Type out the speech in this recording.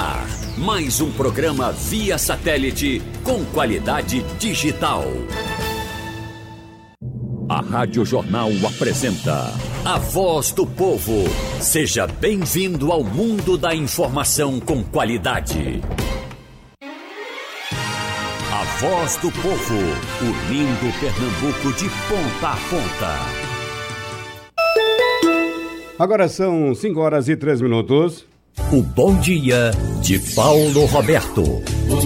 ar, mais um programa via satélite com qualidade digital. A Rádio Jornal apresenta A Voz do Povo. Seja bem-vindo ao mundo da informação com qualidade. A Voz do Povo, unindo Pernambuco de ponta a ponta. Agora são 5h03. O bom dia de Paulo Roberto.